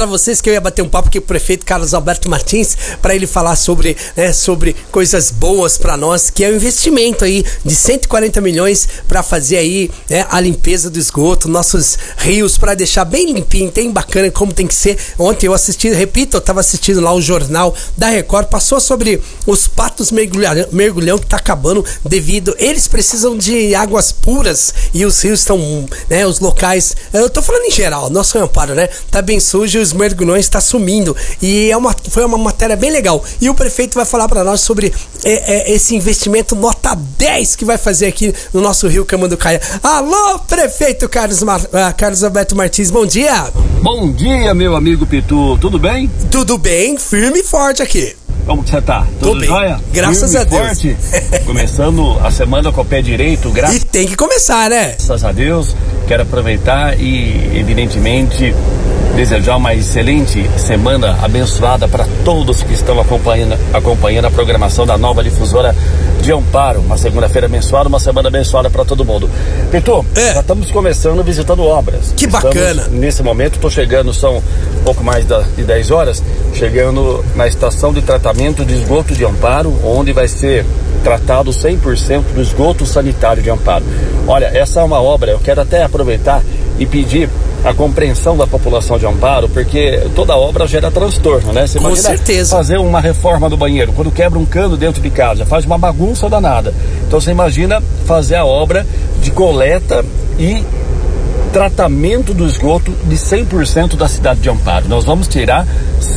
pra vocês que eu ia bater um papo com o prefeito Carlos Alberto Martins, pra ele falar sobre, sobre coisas boas pra nós, que é o investimento aí de 140 milhões pra fazer aí, a limpeza do esgoto, nossos rios, pra deixar bem limpinho, bem bacana, como tem que ser. Ontem eu assisti, repito, eu tava assistindo lá o jornal da Record, passou sobre os patos mergulhão que tá acabando devido, eles precisam de águas puras e os rios estão, os locais, eu tô falando em geral, nosso Amparo, tá bem sujo e os mergulhões tá sumindo, e foi uma matéria bem legal, e o prefeito vai falar pra nós sobre esse investimento nota 10 que vai fazer aqui no nosso rio Camanducaia. Alô, prefeito Carlos Alberto Martins, bom dia! Bom dia, meu amigo Pitu, tudo bem? Tudo bem, firme e forte aqui. Como que você tá? Tudo bem, jóia? Graças a Deus. Forte. Começando a semana com o pé direito, E tem que começar, Graças a Deus. Quero aproveitar e, evidentemente, desejar uma excelente semana abençoada para todos que estão acompanhando a programação da nova difusora de Amparo. Uma segunda-feira abençoada, uma semana abençoada para todo mundo. Pitu, já estamos começando visitando obras. Que bacana. Nesse momento, estou chegando, são um pouco mais de 10 horas, chegando na estação de tratamento de esgoto de Amparo, onde vai ser tratado 100% do esgoto sanitário de Amparo. Olha, essa é uma obra, eu quero até aproveitar e pedir a compreensão da população de Amparo, porque toda obra gera transtorno, Você Com imagina certeza. fazer uma reforma do banheiro, quando quebra um cano dentro de casa, faz uma bagunça danada. Então você imagina fazer a obra de coleta e tratamento do esgoto de 100% da cidade de Amparo. Nós vamos tirar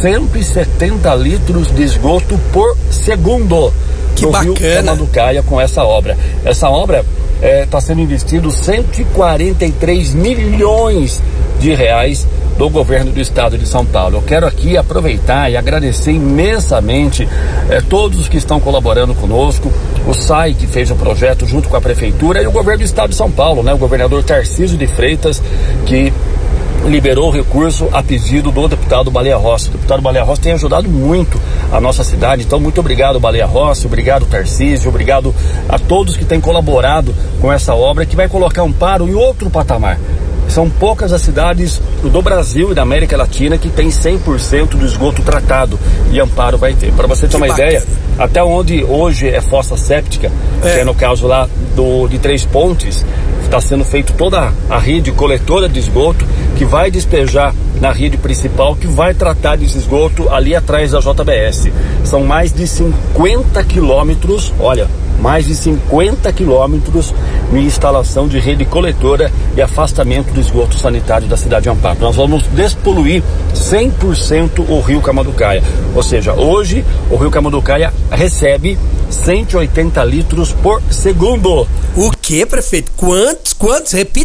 170 litros de esgoto por segundo. Que no bacana. Rio Camanducaia com essa obra. Essa obra está sendo investido 143 milhões de reais do governo do estado de São Paulo. Eu quero aqui aproveitar e agradecer imensamente todos os que estão colaborando conosco, o SAI que fez o projeto junto com a prefeitura e o governo do estado de São Paulo, o governador Tarcísio de Freitas, que liberou o recurso a pedido do deputado Baleia Rossi. O deputado Baleia Rossi tem ajudado muito a nossa cidade, então muito obrigado, Baleia Rossi, obrigado, Tarcísio, obrigado a todos que têm colaborado com essa obra que vai colocar Amparo em outro patamar. São poucas as cidades do Brasil e da América Latina que tem 100% do esgoto tratado, e Amparo vai ter. Para você ter uma ideia, até onde hoje é fossa séptica, que é no caso lá de Três Pontes, está sendo feito toda a rede coletora de esgoto que vai despejar na rede principal, que vai tratar desse esgoto ali atrás da JBS. São mais de 50 quilômetros, mais de 50 quilômetros de instalação de rede coletora e afastamento do esgoto sanitário da cidade de Amparo. Nós vamos despoluir 100% o rio Camanducaia. Ou seja, hoje o rio Camanducaia recebe 180 litros por segundo. O que, prefeito? Quantos? Repita.